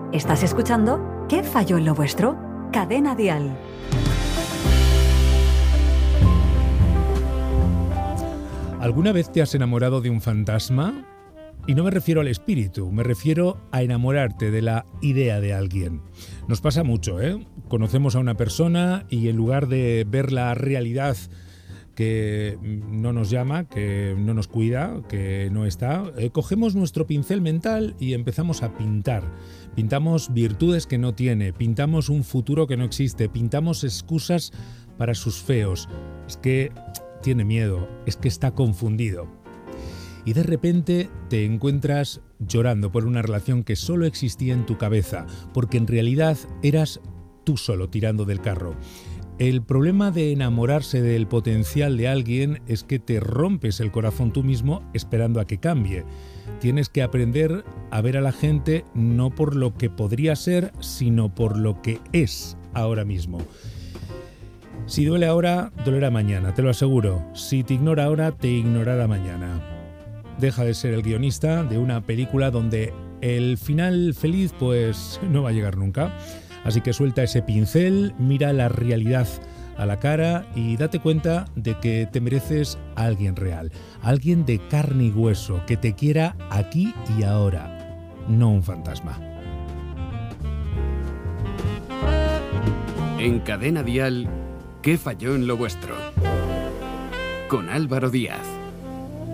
Estás escuchando ¿Qué falló en lo vuestro? Cadena Dial. ¿Alguna vez te has enamorado de un fantasma? Y no me refiero al espíritu, me refiero a enamorarte de la idea de alguien. Nos pasa mucho, ¿eh? Conocemos a una persona y en lugar de ver la realidad que no nos llama, que no nos cuida, que no está, cogemos nuestro pincel mental y empezamos a pintar. Pintamos virtudes que no tiene, pintamos un futuro que no existe, pintamos excusas para sus feos. Es que tiene miedo, es que está confundido. Y de repente te encuentras llorando por una relación que solo existía en tu cabeza, porque en realidad eras tú solo tirando del carro. El problema de enamorarse del potencial de alguien es que te rompes el corazón tú mismo esperando a que cambie. Tienes que aprender a ver a la gente no por lo que podría ser, sino por lo que es ahora mismo. Si duele ahora, dolerá mañana, te lo aseguro. Si te ignora ahora, te ignorará mañana. Deja de ser el guionista de una película donde el final feliz pues no va a llegar nunca. Así que suelta ese pincel, mira la realidad a la cara y date cuenta de que te mereces a alguien real, alguien de carne y hueso, que te quiera aquí y ahora, no un fantasma. En Cadena Dial, ¿qué falló en lo vuestro? Con Álvaro Díaz.